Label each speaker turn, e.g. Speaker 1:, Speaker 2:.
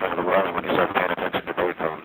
Speaker 1: down to the bottom when you start paying attention to both of them.